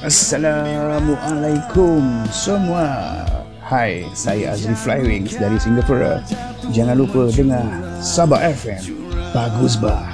Assalamualaikum semua. Hai, saya Azri Flywings dari Singapura. Jangan lupa dengar Sabah FM. Bagus bah.